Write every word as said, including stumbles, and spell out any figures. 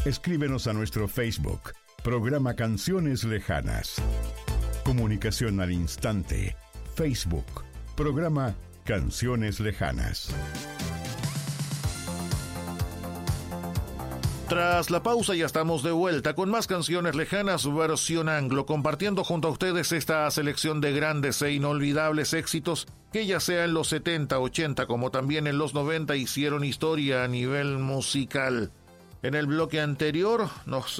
Escríbenos a nuestro Facebook, programa Canciones Lejanas. Comunicación al instante. Facebook, programa Canciones Lejanas. Tras la pausa ya estamos de vuelta con más Canciones Lejanas versión anglo, compartiendo junto a ustedes esta selección de grandes e inolvidables éxitos que ya sea en los setenta, ochenta como también en los noventa hicieron historia a nivel musical. En el bloque anterior nos